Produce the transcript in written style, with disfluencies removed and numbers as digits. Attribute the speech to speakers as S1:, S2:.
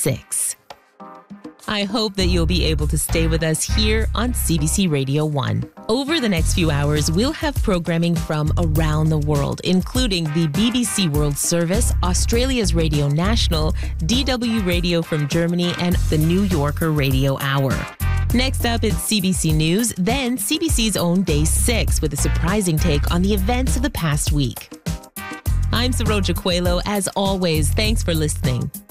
S1: 6. I hope that you'll be able to stay with us here on CBC Radio 1. Over the next few hours, we'll have programming from around the world, including the BBC World Service, Australia's Radio National, DW Radio from Germany, and the New Yorker Radio Hour. Next up, it's CBC News, then CBC's own Day 6 with a surprising take on the events of the past week. I'm Saroja Coelho. As always, thanks for listening.